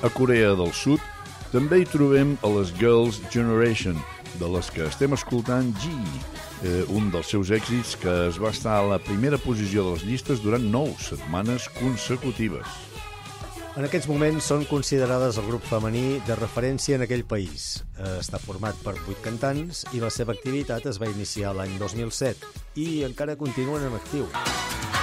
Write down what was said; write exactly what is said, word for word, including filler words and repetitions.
A Corea del Sud també hi trobem a les Girls' Generation, de les que estem escoltant G, eh, un dels seus èxits que es va estar a la primera posició de les llistes durant nou setmanes consecutives. En aquests moments són considerades el grup femení de referència en aquell país. Està format per vuit cantants i la seva activitat es va iniciar l'any dos mil set i encara continuen en actiu.